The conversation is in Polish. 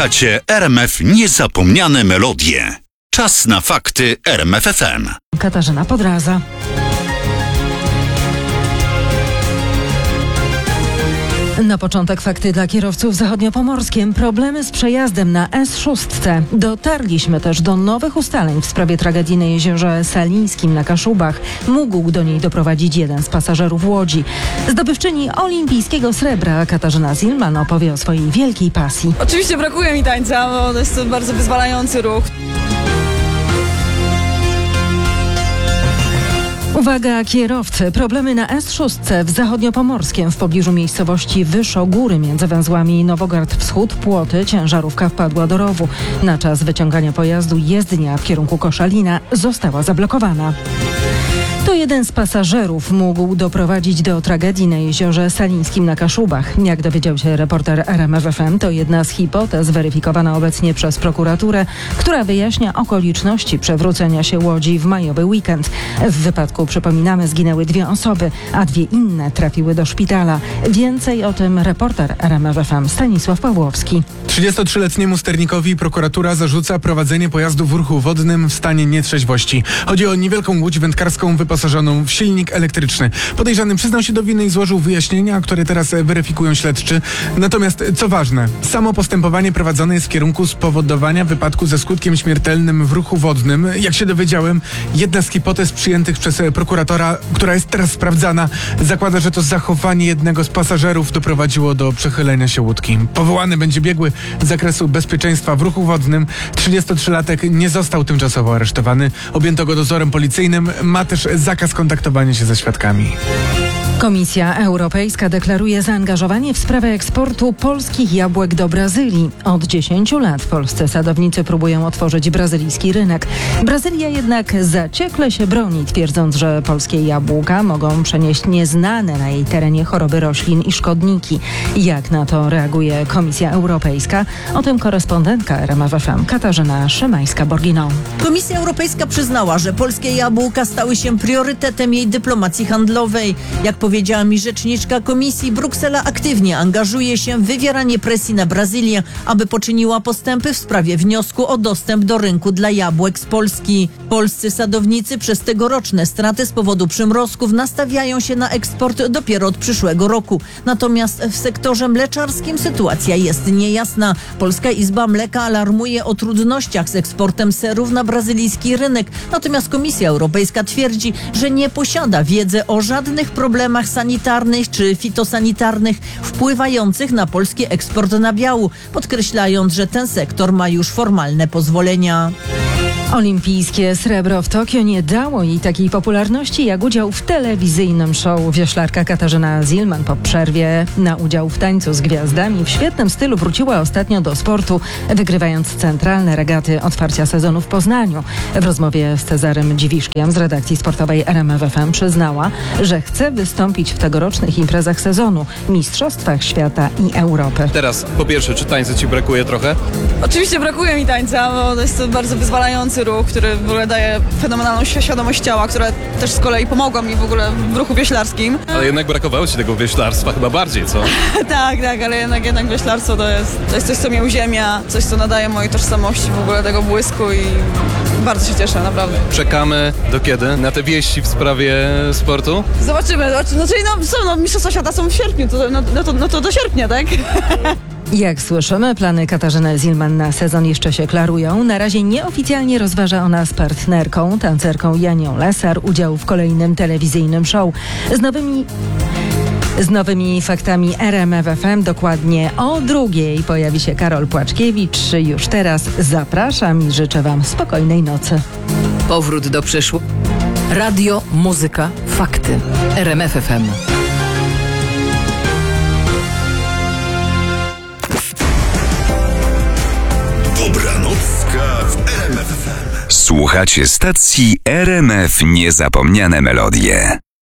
Słuchacie RMF Niezapomniane Melodie. Czas na fakty RMF FM. Katarzyna Podraza. Na początek fakty dla kierowców w zachodniopomorskiem. Problemy z przejazdem na S6. Dotarliśmy też do nowych ustaleń w sprawie tragedii na jeziorze Salińskim na Kaszubach. Mógł do niej doprowadzić jeden z pasażerów łodzi. Zdobywczyni olimpijskiego srebra Katarzyna Zielman opowie o swojej wielkiej pasji. Oczywiście brakuje mi tańca, bo jest to bardzo wyzwalający ruch. Uwaga kierowcy, problemy na S6 w zachodniopomorskiem w pobliżu miejscowości Wyszogóry między węzłami Nowogard Wschód, Płoty, ciężarówka wpadła do rowu. Na czas wyciągania pojazdu jezdnia w kierunku Koszalina została zablokowana. To jeden z pasażerów mógł doprowadzić do tragedii na jeziorze Salińskim na Kaszubach. Jak dowiedział się reporter RMF FM, to jedna z hipotez weryfikowana obecnie przez prokuraturę, która wyjaśnia okoliczności przewrócenia się łodzi w majowy weekend. W wypadku, przypominamy, zginęły 2 osoby, a 2 inne trafiły do szpitala. Więcej o tym reporter RMF FM Stanisław Pawłowski. 33-letniemu sternikowi prokuratura zarzuca prowadzenie pojazdu w ruchu wodnym w stanie nietrzeźwości. Chodzi o niewielką łódź wędkarską wyposażoną w silnik elektryczny. Podejrzany przyznał się do winy i złożył wyjaśnienia, które teraz weryfikują śledczy. Natomiast, co ważne, samo postępowanie prowadzone jest w kierunku spowodowania wypadku ze skutkiem śmiertelnym w ruchu wodnym. Jak się dowiedziałem, jedna z hipotez przyjętych przez prokuratora, która jest teraz sprawdzana, zakłada, że to zachowanie jednego z pasażerów doprowadziło do przechylenia się łódki. Powołany będzie biegły z zakresu bezpieczeństwa w ruchu wodnym. 33-latek nie został tymczasowo aresztowany. Objęto go dozorem policyjnym. Ma też zakaz kontaktowania się ze świadkami. Komisja Europejska deklaruje zaangażowanie w sprawę eksportu polskich jabłek do Brazylii. Od 10 lat polscy sadownicy próbują otworzyć brazylijski rynek. Brazylia jednak zaciekle się broni, twierdząc, że polskie jabłka mogą przenieść nieznane na jej terenie choroby roślin i szkodniki. Jak na to reaguje Komisja Europejska? O tym korespondentka RMF FM Katarzyna Szymańska-Borginą. Komisja Europejska przyznała, że polskie jabłka stały się priorytetem jej dyplomacji handlowej. Jak powiedziała mi rzeczniczka Komisji, Bruksela aktywnie angażuje się w wywieranie presji na Brazylię, aby poczyniła postępy w sprawie wniosku o dostęp do rynku dla jabłek z Polski. Polscy sadownicy przez tegoroczne straty z powodu przymrozków nastawiają się na eksport dopiero od przyszłego roku. Natomiast w sektorze mleczarskim sytuacja jest niejasna. Polska Izba Mleka alarmuje o trudnościach z eksportem serów na brazylijski rynek. Natomiast Komisja Europejska twierdzi, że nie posiada wiedzy o żadnych problemach sanitarnych czy fitosanitarnych wpływających na polski eksport nabiału, podkreślając, że ten sektor ma już formalne pozwolenia. Olimpijskie srebro w Tokio nie dało jej takiej popularności jak udział w telewizyjnym show. Wioślarka Katarzyna Zielman po przerwie na udział w tańcu z gwiazdami w świetnym stylu wróciła ostatnio do sportu, wygrywając centralne regaty otwarcia sezonu w Poznaniu. W rozmowie z Cezarym Dziwiszkiem z redakcji sportowej RMF FM przyznała, że chce wystąpić w tegorocznych imprezach sezonu, Mistrzostwach Świata i Europy. Teraz, po pierwsze, czy tańca ci brakuje trochę? Oczywiście brakuje mi tańca, bo jest to bardzo wyzwalający ruch, który w ogóle daje fenomenalną świadomość ciała, która też z kolei pomogła mi w ogóle w ruchu wioślarskim. Ale jednak brakowało ci tego wioślarstwa chyba bardziej, co? tak, ale jednak wioślarstwo to jest coś, co mnie uziemia, coś, co nadaje mojej tożsamości w ogóle tego błysku i bardzo się cieszę, naprawdę. Czekamy do kiedy? Na te wieści w sprawie sportu? Zobaczymy. Mistrzostwa Świata są w sierpniu, to do sierpnia, tak? Jak słyszymy, plany Katarzyny Zielman na sezon jeszcze się klarują. Na razie nieoficjalnie rozważa ona z partnerką, tancerką Janią Lesar, udział w kolejnym telewizyjnym show. Z nowymi faktami RMF FM dokładnie o 2:00 pojawi się Karol Płaczkiewicz. Już teraz zapraszam i życzę Wam spokojnej nocy. Powrót do przeszłości. Radio, muzyka, fakty. RMF FM. Dobranocka w RMF FM. Słuchacie stacji RMF Niezapomniane Melodie.